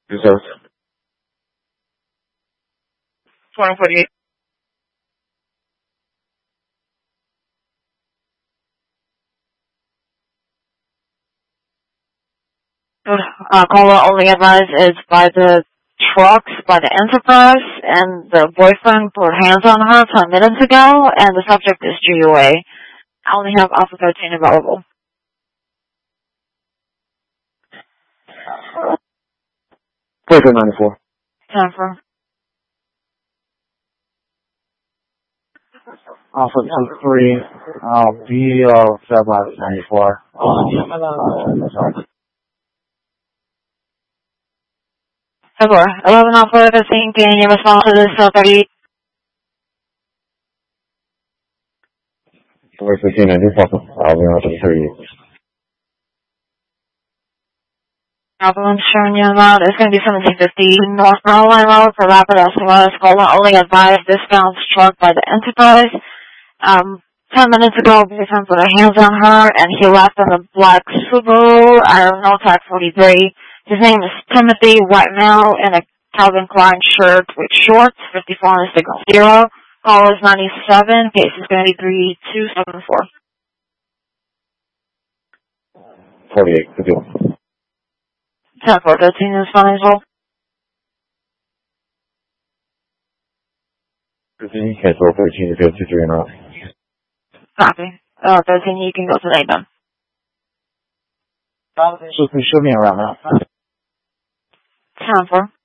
Reserved. 2048. Caller only advised is by the trucks, by the Enterprise, and the boyfriend put hands on her 10 minutes ago, and the subject is GUA. I only have Alpha 13 available. Breaker 94. Time for Alpha 23, B of February 94. 11 Alpha 13, can you respond to this 38? Breaker 15, I do fucking. I'll be on 38. Alpha 1 showing you amount is going to be 1750 North Carolina Road for Rapid SOS. Caller only advised discounts struck by the Enterprise. 10 minutes ago, boyfriend put hands on her, and he left in a black Subaru, I don't know, tag 43. His name is Timothy, white male, in a Calvin Klein shirt with shorts, 54 on signal 0. Call is 97, case is going to be 3274. 48, good deal. 10-4-13 is fine as well. 13, cancel 13 to go to 3 and off. Copy. 13, you can go to the then. 是可以赦免软了。 10-4.